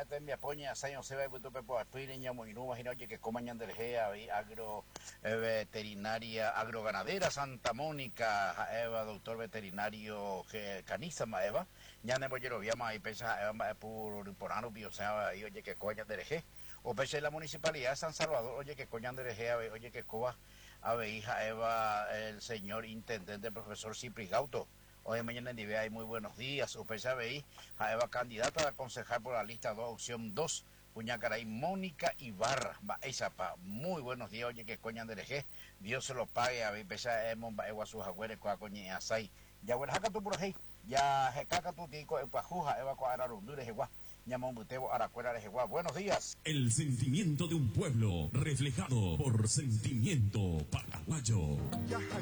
te me apoya sayo se va y tu pepo aspiriña muy no imagino que coman andergea agro veterinaria agroganadera Santa Mónica Eva doctor veterinario Caniza Eva ya ne bollero viama y pesa por ano bio sea y oye que coña andergea o pese la municipalidad de San Salvador oye que coña andergea oye que coba ave hija Eva el señor intendente profesor Cipri Gauto. Hoy mañana en Divea hay muy buenos días. Usted sabe ahí, a Eva candidata a concejal por la lista 2, opción 2, Puñacaray, Mónica Ibarra. Esa pa, muy buenos días, oye, que coña de leje. Dios se lo pague, a ver, pesa hemos a sus agüeres, coa coña asai. Ya bueno, jaca tu por ahí, ya jaca tu tico, el pajuja, Eva coa ararundure, jegua. Llama un butebo a la cuela de jegua. Buenos días. El sentimiento de un pueblo reflejado por Sentimiento Paraguayo.